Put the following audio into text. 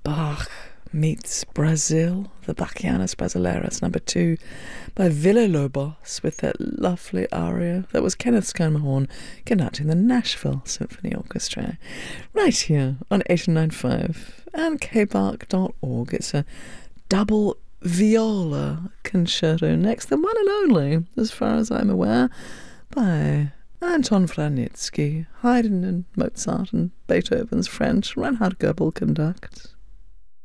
Bach meets Brazil, the Bachianas Brasileiras #2 by Villa-Lobos, with that lovely aria that was Kenneth Scanlon conducting the Nashville Symphony Orchestra, right here on 89.5 and kbark.org. It's a double viola concerto, next, the one and only, as far as I'm aware, by Anton Wranitzky. Haydn and Mozart and Beethoven's French, Reinhard Goebel conduct.